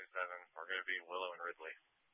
2027 are going to be Willow and Ridley.